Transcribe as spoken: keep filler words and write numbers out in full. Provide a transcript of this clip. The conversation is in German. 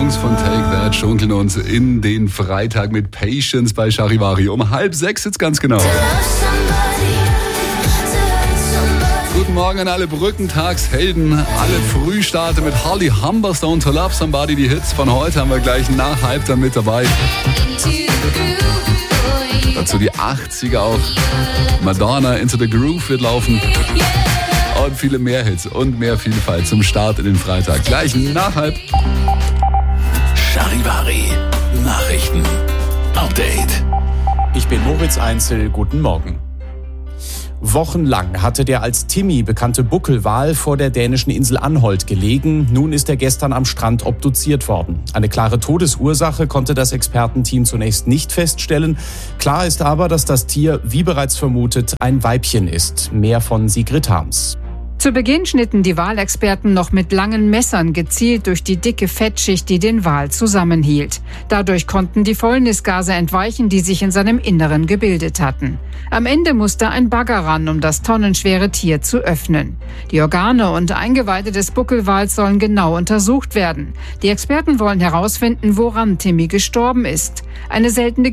Jungs von Take That schunkeln uns in den Freitag mit Patience bei Charivari. Um halb sechs jetzt ganz genau. Guten Morgen an alle Brückentagshelden, alle Frühstarter mit Holly Humberstone, To Love Somebody. Die Hits von heute haben wir gleich nach halb dann mit dabei. Dazu die achtziger auch. Madonna, Into the Groove wird laufen. Und viele mehr Hits und mehr Vielfalt zum Start in den Freitag. Gleich nach halb. Charivari Nachrichten. Update. Ich bin Moritz Einzel. Guten Morgen. Wochenlang hatte der als Timmy bekannte Buckelwal vor der dänischen Insel Anholt gelegen. Nun ist er gestern am Strand obduziert worden. Eine klare Todesursache konnte das Expertenteam zunächst nicht feststellen. Klar ist aber, dass das Tier, wie bereits vermutet, ein Weibchen ist. Mehr von Sigrid Harms. Zu Beginn schnitten die Walexperten noch mit langen Messern gezielt durch die dicke Fettschicht, die den Wal zusammenhielt. Dadurch konnten die Fäulnisgase entweichen, die sich in seinem Inneren gebildet hatten. Am Ende musste ein Bagger ran, um das tonnenschwere Tier zu öffnen. Die Organe und Eingeweide des Buckelwals sollen genau untersucht werden. Die Experten wollen herausfinden, woran Timmy gestorben ist. Eine seltene